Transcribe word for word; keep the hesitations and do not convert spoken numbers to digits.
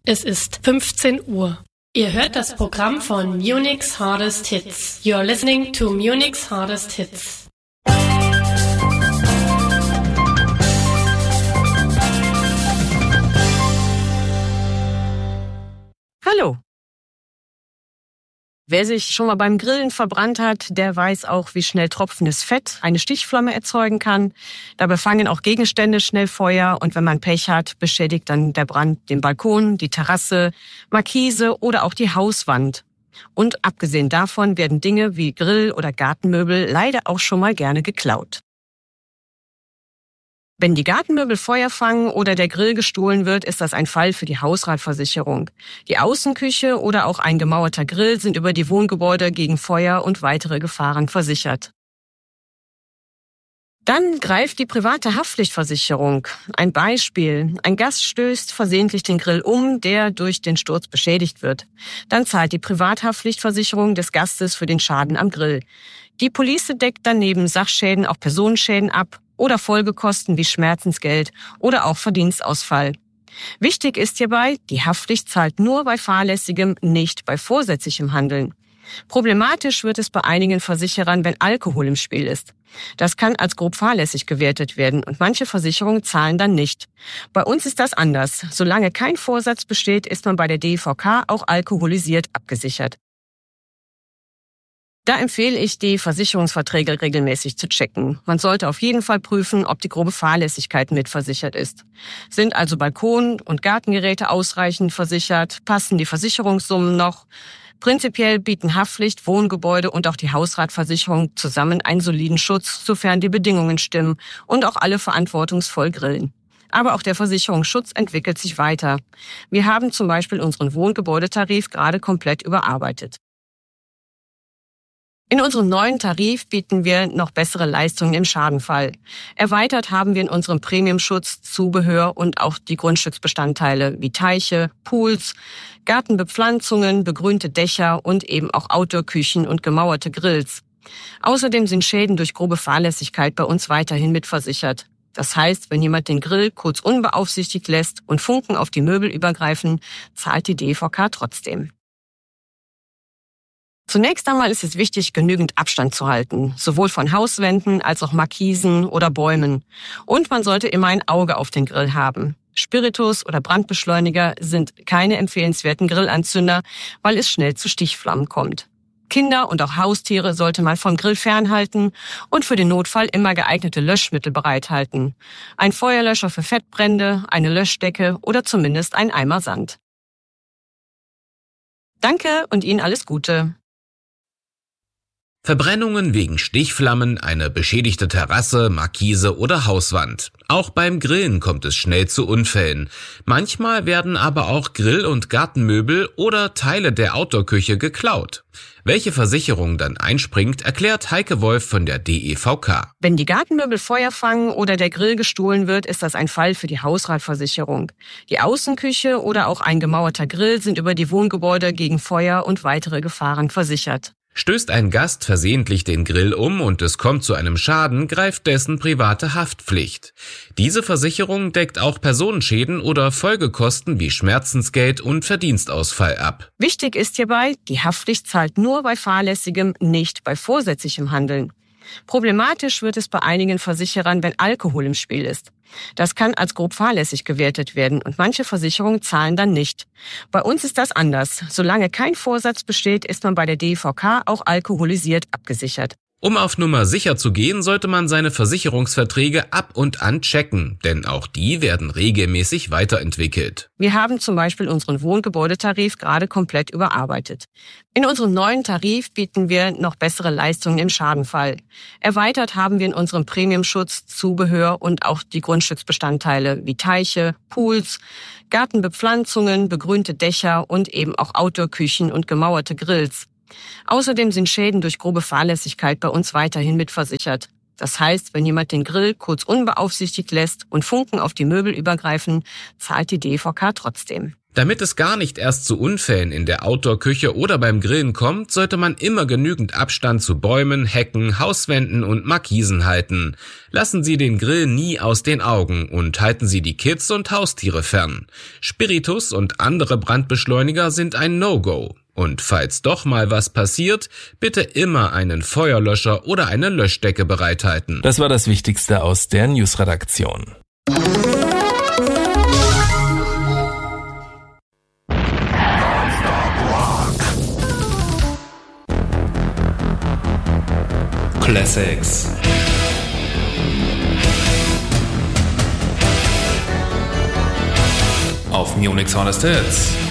Es ist fünfzehn Uhr. Ihr hört das Programm von Munich's Hardest Hits. You're listening to Munich's Hardest Hits. Hallo. Wer sich schon mal beim Grillen verbrannt hat, der weiß auch, wie schnell tropfendes Fett eine Stichflamme erzeugen kann. Dabei fangen auch Gegenstände schnell Feuer und wenn man Pech hat, beschädigt dann der Brand den Balkon, die Terrasse, Markise oder auch die Hauswand. Und abgesehen davon werden Dinge wie Grill- oder Gartenmöbel leider auch schon mal gerne geklaut. Wenn die Gartenmöbel Feuer fangen oder der Grill gestohlen wird, ist das ein Fall für die Hausratversicherung. Die Außenküche oder auch ein gemauerter Grill sind über die Wohngebäude gegen Feuer und weitere Gefahren versichert. Dann greift die private Haftpflichtversicherung. Ein Beispiel. Ein Gast stößt versehentlich den Grill um, der durch den Sturz beschädigt wird. Dann zahlt die Privathaftpflichtversicherung des Gastes für den Schaden am Grill. Die Police deckt dann neben Sachschäden auch Personenschäden ab oder Folgekosten wie Schmerzensgeld oder auch Verdienstausfall. Wichtig ist hierbei, die Haftpflicht zahlt nur bei fahrlässigem, nicht bei vorsätzlichem Handeln. Problematisch wird es bei einigen Versicherern, wenn Alkohol im Spiel ist. Das kann als grob fahrlässig gewertet werden und manche Versicherungen zahlen dann nicht. Bei uns ist das anders. Solange kein Vorsatz besteht, ist man bei der D E V K auch alkoholisiert abgesichert. Da empfehle ich, die Versicherungsverträge regelmäßig zu checken. Man sollte auf jeden Fall prüfen, ob die grobe Fahrlässigkeit mitversichert ist. Sind also Balkon- und Gartengeräte ausreichend versichert? Passen die Versicherungssummen noch? Prinzipiell bieten Haftpflicht, Wohngebäude und auch die Hausratversicherung zusammen einen soliden Schutz, sofern die Bedingungen stimmen und auch alle verantwortungsvoll grillen. Aber auch der Versicherungsschutz entwickelt sich weiter. Wir haben zum Beispiel unseren Wohngebäudetarif gerade komplett überarbeitet. In unserem neuen Tarif bieten wir noch bessere Leistungen im Schadenfall. Erweitert haben wir in unserem Premiumschutz Zubehör und auch die Grundstücksbestandteile wie Teiche, Pools, Gartenbepflanzungen, begrünte Dächer und eben auch Outdoor-Küchen und gemauerte Grills. Außerdem sind Schäden durch grobe Fahrlässigkeit bei uns weiterhin mitversichert. Das heißt, wenn jemand den Grill kurz unbeaufsichtigt lässt und Funken auf die Möbel übergreifen, zahlt die D E V K trotzdem. Zunächst einmal ist es wichtig, genügend Abstand zu halten, sowohl von Hauswänden als auch Markisen oder Bäumen. Und man sollte immer ein Auge auf den Grill haben. Spiritus oder Brandbeschleuniger sind keine empfehlenswerten Grillanzünder, weil es schnell zu Stichflammen kommt. Kinder und auch Haustiere sollte man vom Grill fernhalten und für den Notfall immer geeignete Löschmittel bereithalten. Ein Feuerlöscher für Fettbrände, eine Löschdecke oder zumindest ein Eimer Sand. Danke und Ihnen alles Gute. Verbrennungen wegen Stichflammen, eine beschädigte Terrasse, Markise oder Hauswand. Auch beim Grillen kommt es schnell zu Unfällen. Manchmal werden aber auch Grill- und Gartenmöbel oder Teile der Outdoor-Küche geklaut. Welche Versicherung dann einspringt, erklärt Heike Wolf von der D E V K. Wenn die Gartenmöbel Feuer fangen oder der Grill gestohlen wird, ist das ein Fall für die Hausratversicherung. Die Außenküche oder auch ein gemauerter Grill sind über die Wohngebäude gegen Feuer und weitere Gefahren versichert. Stößt ein Gast versehentlich den Grill um und es kommt zu einem Schaden, greift dessen private Haftpflicht. Diese Versicherung deckt auch Personenschäden oder Folgekosten wie Schmerzensgeld und Verdienstausfall ab. Wichtig ist hierbei, die Haftpflicht zahlt nur bei fahrlässigem, nicht bei vorsätzlichem Handeln. Problematisch wird es bei einigen Versicherern, wenn Alkohol im Spiel ist. Das kann als grob fahrlässig gewertet werden und manche Versicherungen zahlen dann nicht. Bei uns ist das anders. Solange kein Vorsatz besteht, ist man bei der D E V K auch alkoholisiert abgesichert. Um auf Nummer sicher zu gehen, sollte man seine Versicherungsverträge ab und an checken, denn auch die werden regelmäßig weiterentwickelt. Wir haben zum Beispiel unseren Wohngebäudetarif gerade komplett überarbeitet. In unserem neuen Tarif bieten wir noch bessere Leistungen im Schadenfall. Erweitert haben wir in unserem Premiumschutz Zubehör und auch die Grundstücksbestandteile wie Teiche, Pools, Gartenbepflanzungen, begrünte Dächer und eben auch Outdoor-Küchen und gemauerte Grills. Außerdem sind Schäden durch grobe Fahrlässigkeit bei uns weiterhin mitversichert. Das heißt, wenn jemand den Grill kurz unbeaufsichtigt lässt und Funken auf die Möbel übergreifen, zahlt die D E V K trotzdem. Damit es gar nicht erst zu Unfällen in der Outdoor-Küche oder beim Grillen kommt, sollte man immer genügend Abstand zu Bäumen, Hecken, Hauswänden und Markisen halten. Lassen Sie den Grill nie aus den Augen und halten Sie die Kids und Haustiere fern. Spiritus und andere Brandbeschleuniger sind ein No-Go. Und falls doch mal was passiert, bitte immer einen Feuerlöscher oder eine Löschdecke bereithalten. Das war das Wichtigste aus der Newsredaktion. Classics. Auf Munich Hardest Hits.